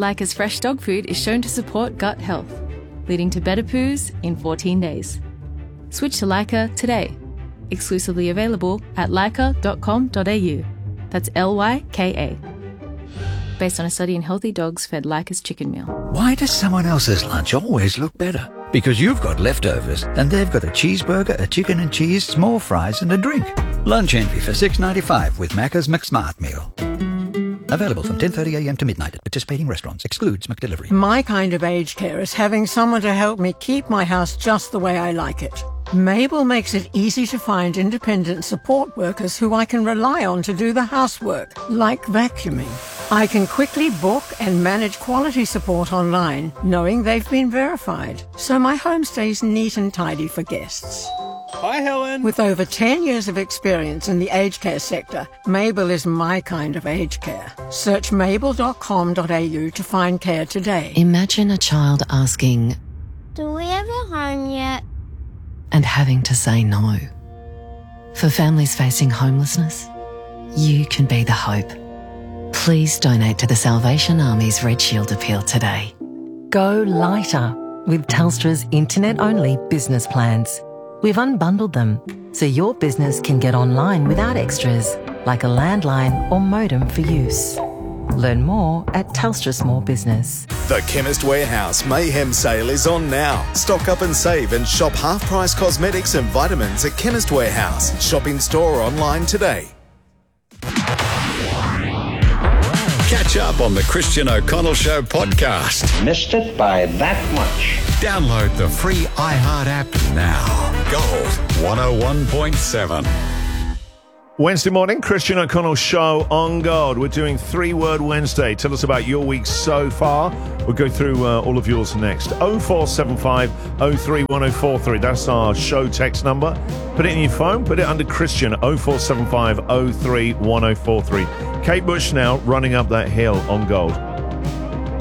Leica's fresh dog food is shown to support gut health, leading to better poos in 14 days. Switch to Leica today. Exclusively available at leica.com.au. That's Lyka. Based on a study in healthy dogs fed Leica's chicken meal. Why does someone else's lunch always look better? Because you've got leftovers and they've got a cheeseburger, a chicken and cheese, small fries and a drink. Lunch envy for $6.95 with Macca's McSmart Meal. Available from 10:30am to midnight at participating restaurants. Excludes McDelivery. My kind of aged care is having someone to help me keep my house just the way I like it. Mabel makes it easy to find independent support workers who I can rely on to do the housework, like vacuuming. I can quickly book and manage quality support online, knowing they've been verified, so my home stays neat and tidy for guests. Hi, Helen. With over 10 years of experience in the aged care sector, Mabel is my kind of aged care. Search mabel.com.au to find care today. Imagine a child asking, "Do we have a home yet?" and having to say no. For families facing homelessness, you can be the hope. Please donate to the Salvation Army's Red Shield appeal today. Go lighter with Telstra's internet-only business plans. We've unbundled them so your business can get online without extras, like a landline or modem for use. Learn more at Telstra Small Business. The Chemist Warehouse Mayhem Sale is on now. Stock up and save and shop half-price cosmetics and vitamins at Chemist Warehouse. Shop in store or online today. Catch up on the Christian O'Connell Show podcast. Missed it by that much. Download the free iHeart app now. Gold 101.7. Wednesday morning, Christian O'Connell Show on Gold. We're doing 3-Word Wednesday. Tell us about your week so far. We'll go through all of yours next. 0475 03 1043. That's our show text number. Put it in your phone. Put it under Christian. 0475 03 1043. Kate Bush now running up that hill on Gold.